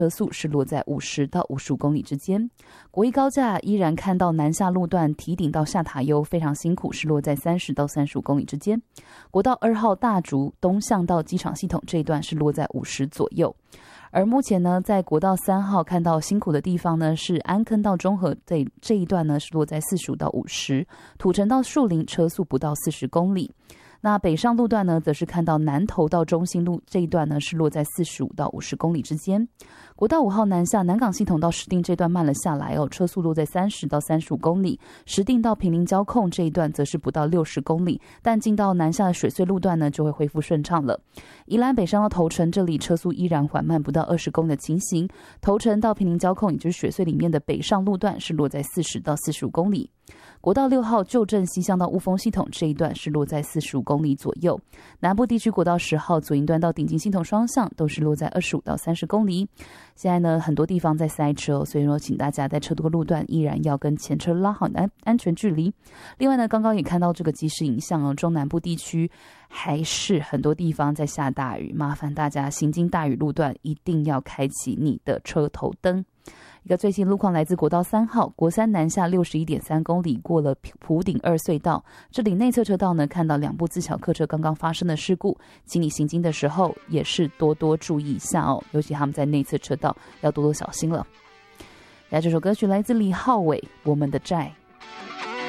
车速是落在50到55公里之间。国一高架依然看到南下路段提顶到下塔悠非常辛苦，是落在30到35公里之间。国道2号大竹东向到机场系统这一段是落在50左右。而目前呢，在国道3号看到辛苦的地方呢，是安坑到中和这一段呢是落在45到50，土城到树林车速不到40公里。那北上路段呢，则是看到南投到中兴路这一段呢，是落在45到50公里之间。国道5号南下南港系统到石碇这段慢了下来哦，车速落在30到35公里。石碇到坪林交控这一段则是不到60公里，但进到南下的水隧路段呢，就会恢复顺畅了。宜兰北上到头城这里车速依然缓慢，不到20公里的情形。头城到坪林交控，也就是水隧里面的北上路段是落在40到45公里。国道6号旧镇西向到雾峰系统这一段是落在45公里左右。南部地区国道10号左营段到顶金系统双向都是落在25到30公里。现在呢，很多地方在塞车哦，所以说请大家在车多路段依然要跟前车拉好安全距离。另外呢，刚刚也看到这个即时影像哦，中南部地区还是很多地方在下大雨，麻烦大家行经大雨路段一定要开启你的车头灯。一个最新路况来自国道3号国三南下 61.3 公里，过了埔顶2隧道，这里内侧车道呢看到2部自小客车刚刚发生的事故，请你行经的时候也是多多注意一下哦，尤其他们在内侧车道要多多小心了。这首歌曲来自李浩伟《我们的债》。